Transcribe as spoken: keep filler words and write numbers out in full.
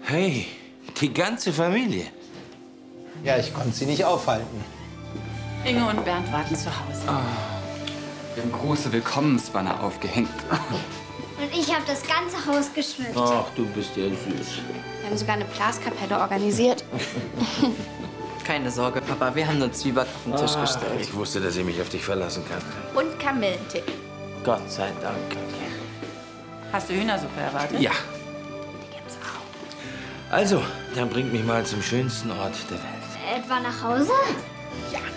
Hey, die ganze Familie. Ja, ich konnte sie nicht aufhalten. Inge und Bernd warten zu Hause. Oh, wir haben große Willkommensbanner aufgehängt. Und ich habe das ganze Haus geschmückt. Ach, du bist ja süß. Wir haben sogar eine Blaskapelle organisiert. Keine Sorge, Papa, wir haben eine Zwieback auf den Tisch Ah, gestellt. ich wusste, dass ich mich auf dich verlassen kann. Und Kamillentee. Gott sei Dank. Hast du Hühnersuppe erwartet? Ja. Die gibt's auch. Also, dann bringt mich mal zum schönsten Ort der Welt. Etwa nach Hause? Ja.